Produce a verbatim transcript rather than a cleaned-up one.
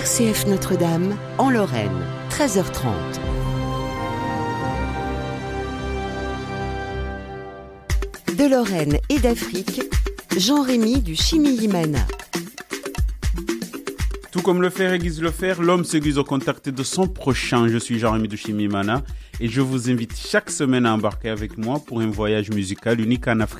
R C F Notre-Dame, en Lorraine, treize heures trente. De Lorraine et d'Afrique, Jean-Rémy du Chimiyimana. Tout comme le fer aiguise le fer, l'homme s'aiguise au contact de son prochain. Je suis Jean-Rémy du Chimiyimana et je vous invite chaque semaine à embarquer avec moi pour un voyage musical unique en Afrique.